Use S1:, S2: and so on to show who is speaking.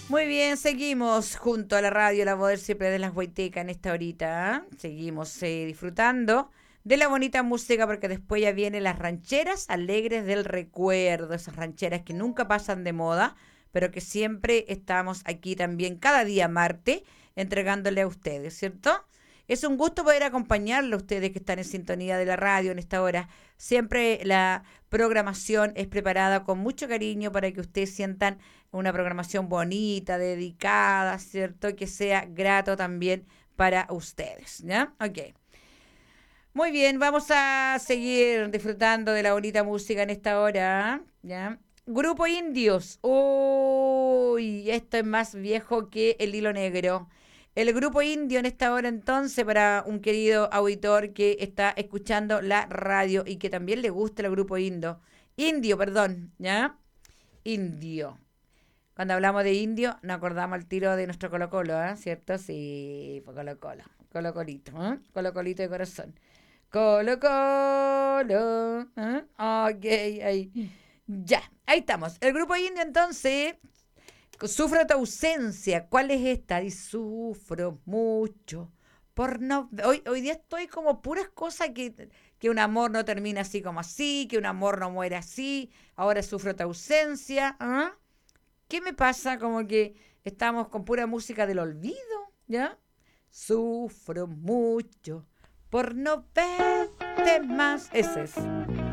S1: Muy bien, seguimos junto a la radio La Voz siempre de las Guaitecas en esta horita. Seguimos disfrutando de la bonita música porque después ya vienen las rancheras alegres del recuerdo, esas rancheras que nunca pasan de moda, pero que siempre estamos aquí también cada día martes entregándole a ustedes, ¿cierto? Es un gusto poder acompañarle a ustedes que están en sintonía de la radio en esta hora. Siempre la programación es preparada con mucho cariño para que ustedes sientan una programación bonita, dedicada, ¿cierto? Que sea grato también para ustedes, ¿ya? Ok. Muy bien, vamos a seguir disfrutando de la bonita música en esta hora, ¿ya? Grupo Indios. Uy, esto es más viejo que el hilo negro. El grupo indio en esta hora entonces para un querido auditor que está escuchando la radio y que también le gusta el grupo indio. Indio, perdón, ¿ya? Indio. Cuando hablamos de indio, nos acordamos al tiro de nuestro Colo Colo, ¿eh? ¿Cierto? Sí, fue Colo Colo. Colo Colito, ¿eh? Colo Colito de corazón. Colo Colo. ¿Eh? Ok, ahí. Ya, ahí estamos. El grupo indio entonces, sufro tu ausencia. ¿Cuál es esta? Y sufro mucho. Por no, hoy día estoy como puras cosas que un amor no termina así como así, que un amor no muere así, ahora sufro tu ausencia. ¿Ah? ¿Qué me pasa? Como que estamos con pura música del olvido, ¿ya? Sufro mucho por no verte más. Ese es.